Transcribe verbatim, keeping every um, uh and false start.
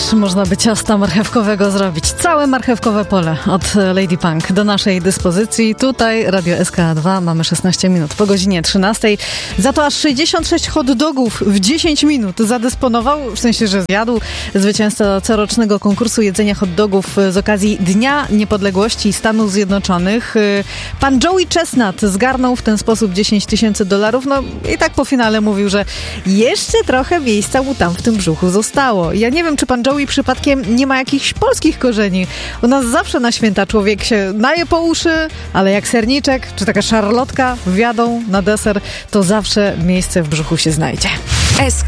też można by ciasta marchewkowego zrobić. Całe marchewkowe pole od Lady Punk do naszej dyspozycji. Tutaj Radio S K dwa, mamy szesnaście minut po godzinie trzynastej. Za to aż sześćdziesiąt sześć hot dogów w dziesięć minut zadysponował, w sensie, że zjadł zwycięzca corocznego konkursu jedzenia hot dogów z okazji Dnia Niepodległości Stanów Zjednoczonych. Pan Joey Chestnut zgarnął w ten sposób dziesięć tysięcy dolarów. No i tak po finale mówił, że jeszcze trochę miejsca mu tam w tym brzuchu zostało. Ja nie wiem, czy pan Joey przypadkiem nie ma jakichś polskich korzeni. U nas zawsze na święta człowiek się naje po uszy, ale jak serniczek, czy taka szarlotka wjadą na deser, to zawsze miejsce w brzuchu się znajdzie. S